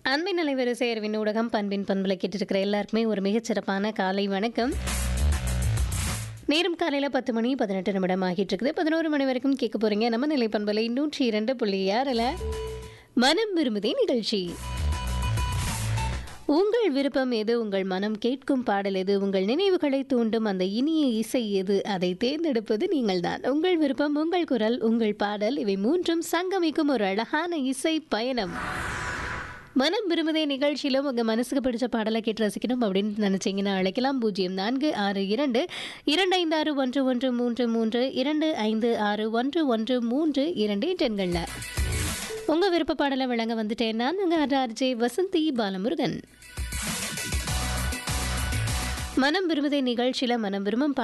அன்பின் அலைவரிசை அறிவின் ஊடகம் பண்பின் பண்பலை கேட்டிருக்கிற எல்லாருக்குமே ஒரு மிகச்சிறப்பான காலை வணக்கம். நேரம் காலையில் 10 மணி 18 நிமிடம் ஆகிட்டு இருக்குது. 11 மணி வரைக்கும் கேட்க போறீங்க நம்ம நிலை பண்பலை 102.6ல் மனம் விரும்புதே நிகழ்ச்சி. உங்கள் விருப்பம் எது, உங்கள் மனம் கேட்கும் பாடல் எது, உங்கள் நினைவுகளை தூண்டும் அந்த இனிய இசை எது, அதை தேர்ந்தெடுப்பது நீங்கள்தான். உங்கள் விருப்பம், உங்கள் குரல், உங்கள் பாடல், இவை மூன்றும் சங்கமிக்கும் ஒரு அழகான இசை பயணம். மனம் விரும்புதே நிகழ்ச்சியிலும் உங்கள் மனசுக்கு பிடிச்ச பாடலை கேட்டு ரசிக்கணும் அப்படின்னு நினச்சிங்கன்னா அழைக்கலாம். 0462 256113 256113 எண்களில் உங்கள் விருப்ப பாடலை வழங்க வந்துட்டேன். நான் உங்கள் ஆர்ஜே வசந்தி பாலமுருகன். மனம் விரும்புதே நிகழ்ச்சியில் மனம் விரும்பும்